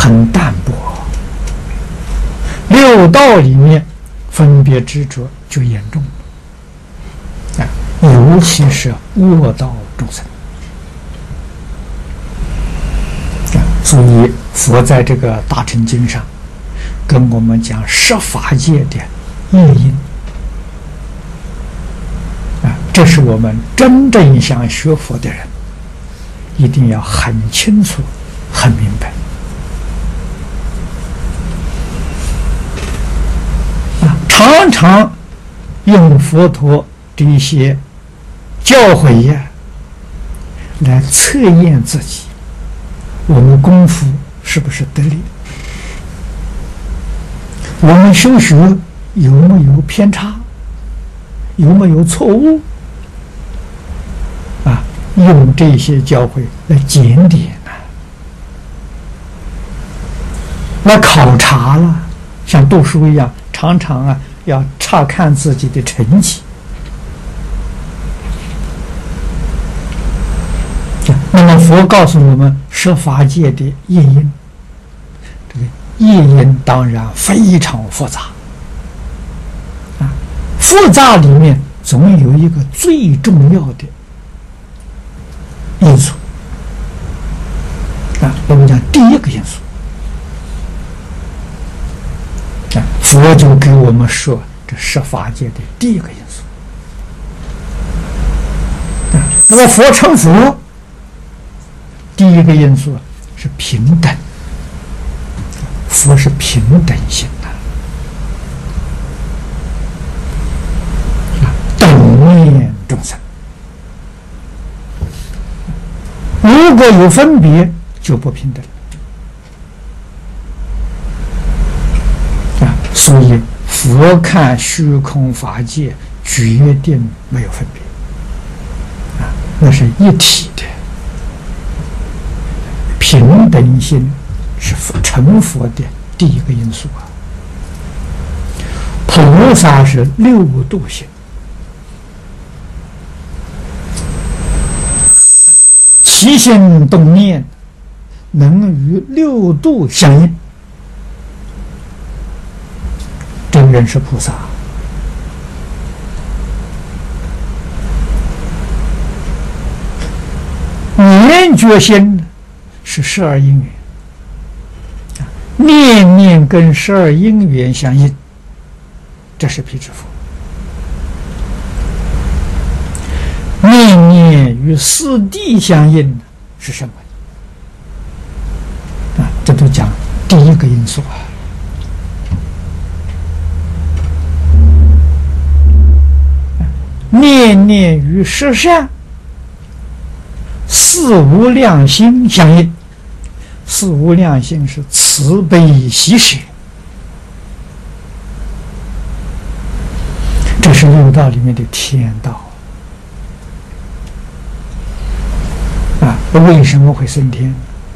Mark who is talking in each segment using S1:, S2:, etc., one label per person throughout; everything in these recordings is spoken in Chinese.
S1: 很淡薄。六道里面分别执着就严重了，尤其是恶道众生。所以佛在这个大乘经上跟我们讲十法界的业因，这是我们真正想学佛的人一定要很清楚、很明白。常常用佛陀这些教诲呀，来测验自己，我们功夫是不是得力？我们修学有没有偏差？有没有错误？用这些教诲来检点来考察了，像读书一样，常常要查看自己的成绩。那么佛告诉我们十法界的业因，这个业因当然非常复杂复杂里面总有一个最重要的因素我们讲第一个因素佛就给我们说这十法界的第一个因素那么佛成佛第一个因素是平等，佛是平等性等念众生，如果有分别就不平等所以佛看虚空法界决定没有分别那是一体的。平等心是成佛的第一个因素菩萨是六度心，起心动念能与六度相应，这个人是菩萨。念觉心是十二因缘，念念跟十二因缘相应，这是辟支佛。念念与四谛相应是什么？这都讲第一个因素念念与十善、四无量心相应。四无量心是慈悲喜舍，这是六道里面的天道为什么会升天？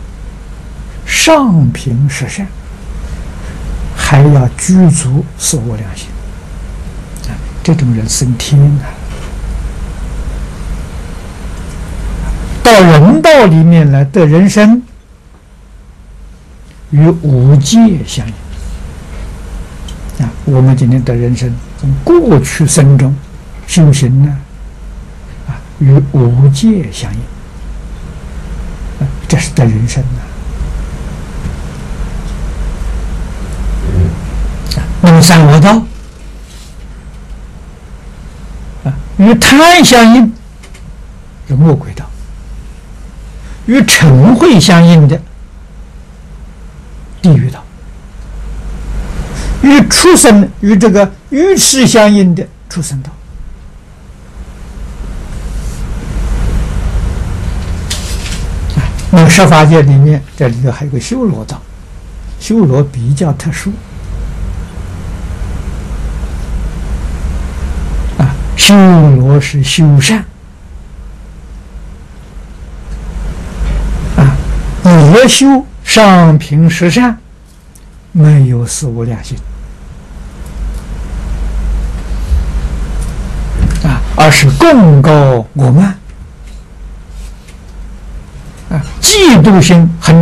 S1: 上品十善，还要具足四无量心这种人升天到人道里面来得人生，与五戒相应我们今天的人生从过去生中修行呢与五戒相应这是得人生那么三恶道与贪相应是魔鬼道，与嗔恚相应的地狱道，与畜生与这个愚痴相应的畜生道那么十法界里面这里头还有个修罗道，修罗比较特殊修罗是修善也修上品十善，没有四无量心而是贡高我慢嫉妒心很